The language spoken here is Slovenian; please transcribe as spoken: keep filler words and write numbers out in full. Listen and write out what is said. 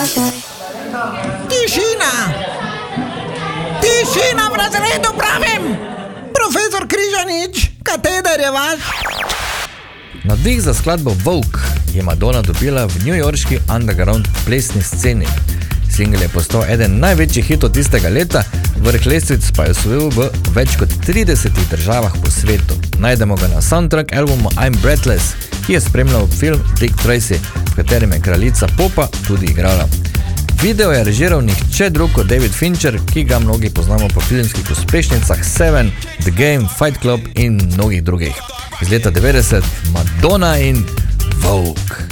Tišina! Tišina v razredu, pravim! Profesor Križanič, kateder je vaš? Navdih za skladbo Vogue je Madonna dobila v newyorški underground plesni sceni. Single je postal eden največjih hitov tistega leta, vrh lestvic pa je osvojil v več kot tridesetih državah po svetu. Najdemo ga na soundtrack albumu I'm Breathless, ki je spremljal film Dick Tracy, v katerem je kraljica popa tudi igrala. Video je režiral nihče drug kot David Fincher, ki ga mnogi poznamo po filmskih uspešnicah Seven, The Game, Fight Club in mnogih drugih. Iz leta devetdeset Madonna in Vogue.